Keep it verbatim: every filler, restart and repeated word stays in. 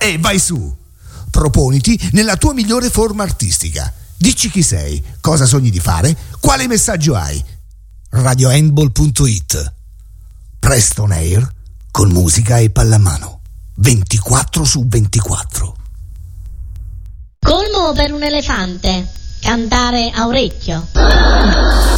e vai su. Proponiti nella tua migliore forma artistica. Dici chi sei, cosa sogni di fare, quale messaggio hai. radio handball punto it. Presto on air con musica e pallamano. ventiquattro su ventiquattro. Colmo per un elefante. Cantare a orecchio.